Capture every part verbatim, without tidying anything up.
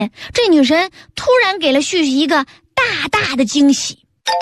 这女神突然给了旭旭一个大大的惊喜。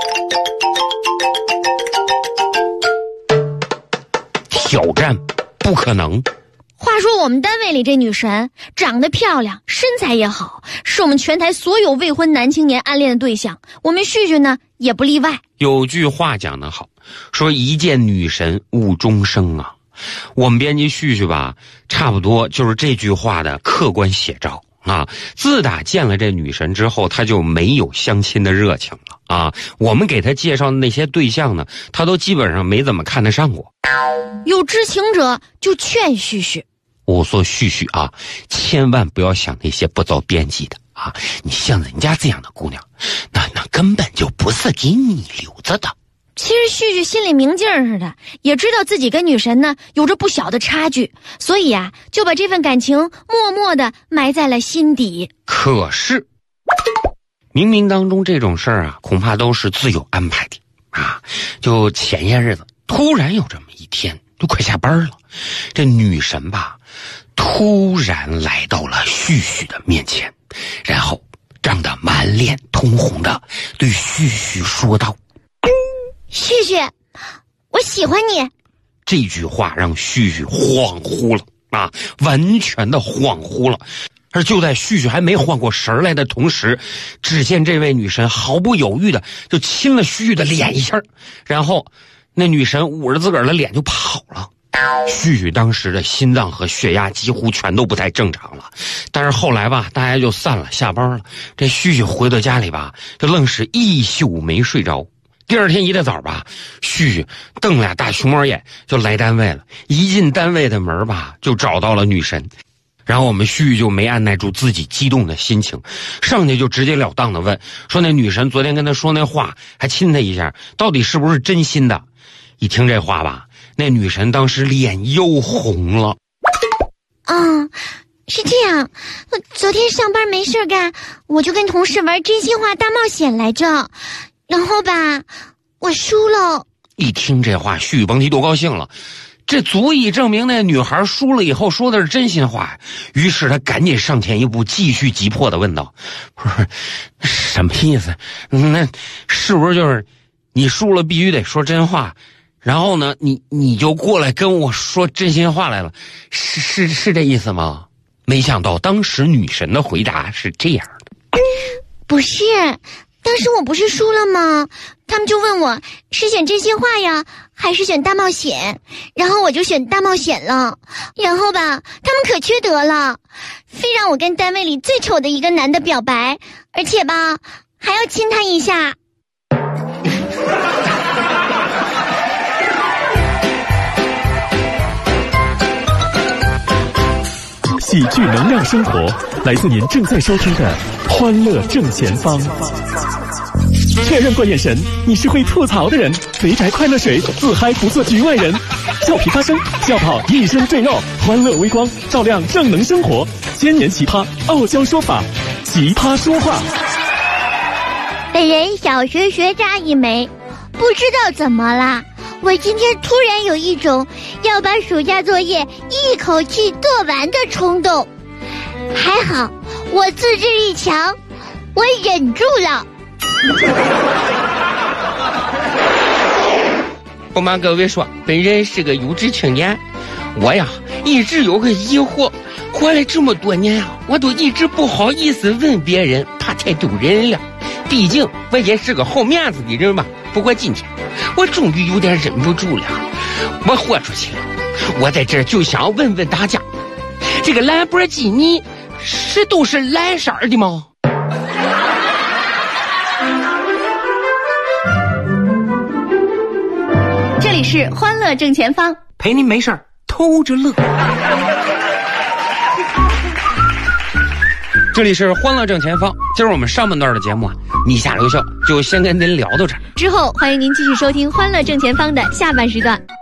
挑战不可能。 话说我们单位里这女神长得漂亮，身材也好，是我们全台所有未婚男青年暗恋的对象，我们旭旭呢也不例外。 有句话讲得好，说一见女神误终生啊。我们编辑旭旭吧，差不多就是这句话的客观写照啊。自打见了这女神之后，他就没有相亲的热情了啊。我们给他介绍的那些对象呢，他都基本上没怎么看得上过。 有知情者就劝旭旭， 我说旭旭啊，千万不要想那些不着边际的啊！你像人家这样的姑娘，那那根本就不是给你留着的。 其实旭旭心里明镜似的，也知道自己跟女神呢有着不小的差距，所以啊，就把这份感情默默地埋在了心底。 可是，冥冥当中这种事儿啊，恐怕都是自有安排的啊！就前些日子，突然有这么一天，就快下班了，这女神吧，突然来到了旭旭的面前，然后涨得满脸通红的对旭旭说道：“ 旭旭，我喜欢你。” 这句话让旭旭恍惚了啊，完全的恍惚了。而就在旭旭还没缓过神来的同时，只见这位女神毫不犹豫的就亲了旭旭的脸一下，然后那女神捂着自个儿的脸就跑了。旭旭当时的心脏和血压几乎全都不太正常了，但是后来吧，大家就散了，下班了。这旭旭回到家里吧，就愣是一宿没睡着。第二天一大早吧，旭旭瞪俩大熊猫眼就来单位了。一进单位的门吧，就找到了女神。然后我们旭旭就没按耐住自己激动的心情，上去就直截了当的问，说那女神昨天跟他说那话，还亲他一下，到底是不是真心的？一听这话吧，那女神当时脸又红了。 嗯，是这样，昨天上班没事干，我就跟同事玩真心话大冒险来着，然后吧，我输了。 一听这话，旭旭甭提多高兴了，这足以证明那女孩输了以后说的是真心话。于是他赶紧上前一步，继续急迫的问道：“不是，什么意思？那是不是就是你输了必须得说真话？然后呢，你你就过来跟我说真心话来了，是是是这意思吗？”没想到当时女神的回答是这样的：“ 不是，当时我不是输了吗？他们就问我是选真心话呀，还是选大冒险？然后我就选大冒险了。然后吧，他们可缺德了，非让我跟单位里最丑的一个男的表白，而且吧，还要亲他一下。” 喜剧能量生活，来自您正在收听的《欢乐正前方》。确认过眼神，你是会吐槽的人。肥宅快乐水，自嗨不做局外人。俏皮发声，笑跑一身赘肉。欢乐微光，照亮正能生活。千年奇葩，傲娇说法，奇葩说话。 本人小学学渣一枚，不知道怎么啦，我今天突然有一种要把暑假作业一口气做完的冲动。还好我自制力强，我忍住了。 不瞒各位说，本人是个优质青年。我呀一直有个疑惑，活了这么多年啊，我都一直不好意思问别人，怕太丢人了。毕竟我也是个好面子的人嘛。不过今天我终于有点忍不住了，我豁出去了。我在这儿就想问问大家，这个兰博基尼是都是蓝色的吗？ 这里是欢乐正前方， 陪您没事儿偷着乐。这里是欢乐正前方，今儿我们上半段的节目啊，你下留笑就先跟您聊到这儿， 之后欢迎您继续收听欢乐正前方的下半时段。